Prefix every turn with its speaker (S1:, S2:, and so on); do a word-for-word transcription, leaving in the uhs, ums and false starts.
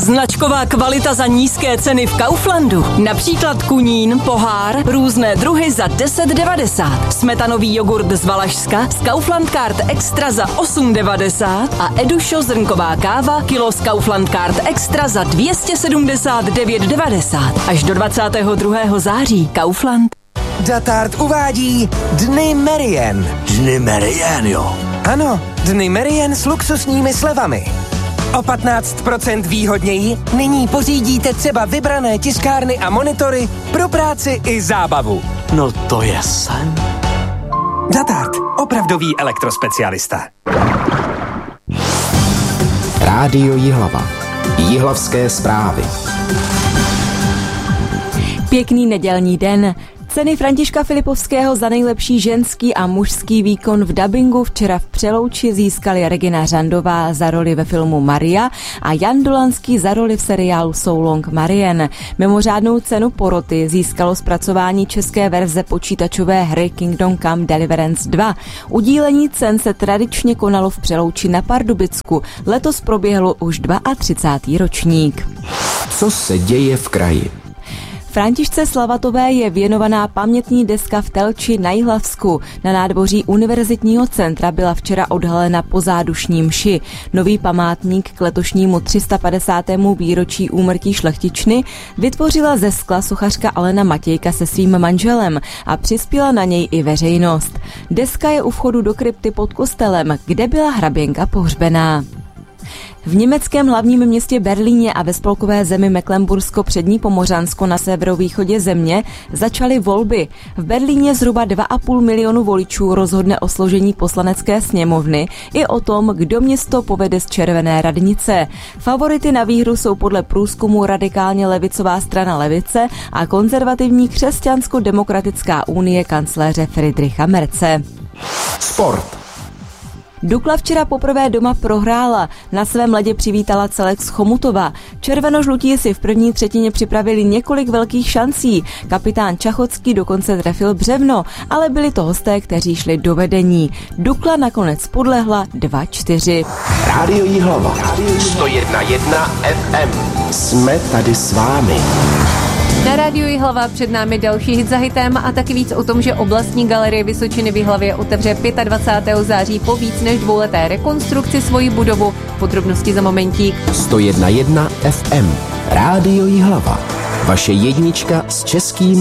S1: Značková kvalita za nízké ceny v Kauflandu. Například kunín, pohár, různé druhy za deset devadesát. Smetanový jogurt z Valašska z Kaufland Card Extra za osm devadesát a Edušo zrnková káva kilo z Kaufland Card Extra za dvě stě sedmdesát devět devadesát. Až do dvacátého druhého září. Kaufland.
S2: Datart uvádí Dny Merien.
S3: Dny Merien, jo.
S2: Ano, Dny Merien s luxusními slevami. O patnáct procent výhodněji nyní pořídíte třeba vybrané tiskárny a monitory pro práci i zábavu.
S3: No to je sen.
S2: Datart, opravdový elektrospecialista.
S4: Rádio Jihlava. Jihlavské zprávy.
S5: Pěkný nedělní den. Ceny Františka Filipovského za nejlepší ženský a mužský výkon v dabingu včera v Přelouči získali Regina Řandová za roli ve filmu Maria a Jan Dolanský za roli v seriálu So Long Marian. Mimořádnou cenu poroty získalo zpracování české verze počítačové hry Kingdom Come Deliverance dva. Udílení cen se tradičně konalo v Přelouči na Pardubicku. Letos proběhlo už třicátý druhý ročník.
S4: Co se děje v kraji?
S5: Františce Slavatové je věnovaná pamětní deska v Telči na Jihlavsku. Na nádvoří Univerzitního centra byla včera odhalena po zádušní mši. Nový památník k letošnímu tři sta padesátému výročí úmrtí šlechtičny vytvořila ze skla sochařka Alena Matějka se svým manželem a přispěla na něj i veřejnost. Deska je u vchodu do krypty pod kostelem, kde byla hraběnka pohřbená. V německém hlavním městě Berlíně a ve spolkové zemi Mecklenbursko-Přední Pomořansko na severovýchodě země začaly volby. V Berlíně zhruba dva a půl milionu voličů rozhodne o složení poslanecké sněmovny i o tom, kdo město povede z červené radnice. Favority na výhru jsou podle průzkumu radikálně levicová strana Levice a konzervativní křesťansko-demokratická unie kancléře Friedricha Merze.
S4: Sport.
S5: Dukla včera poprvé doma prohrála. Na svém ledě přivítala celek z Chomutova. Červenožlutí si v první třetině připravili několik velkých šancí. Kapitán Čachocký dokonce trefil břevno, ale byli to hosté, kteří šli do vedení. Dukla nakonec podlehla dva čtyři.
S4: Rádio Jihlava. sto jedna jedna ef em. Jsme tady s vámi.
S6: Na rádiu Jihlava před námi další hit za hitem a taky víc o tom, že oblastní galerie Vysočiny v Jihlavě otevře dvacátého pátého září po víc než dvouleté rekonstrukci svoji budovu. Podrobnosti za momentík.
S4: sto jedna jedna ef em. Rádio Jihlava. Vaše jednička s českým